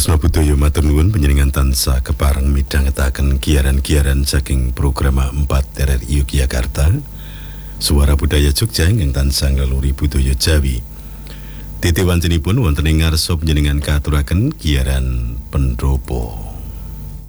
Tresno Budaya matur nuwun panjenengan tansah kepareng midhangetaken giaran-giaran saking program 4 RRI Yogyakarta. Suara Budaya Jogja ingkang tansah ngleluri budaya Jawi. Titiwanjenipun wonten ing ngarsa panjenengan katuraken giaran Pendopo.